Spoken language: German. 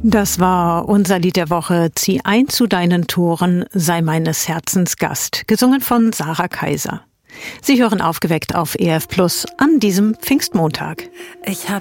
Das war unser Lied der Woche. Zieh ein zu deinen Toren, sei meines Herzens Gast. Gesungen von Sarah Kaiser. Sie hören Aufgeweckt auf EF Plus an diesem Pfingstmontag. Ich hab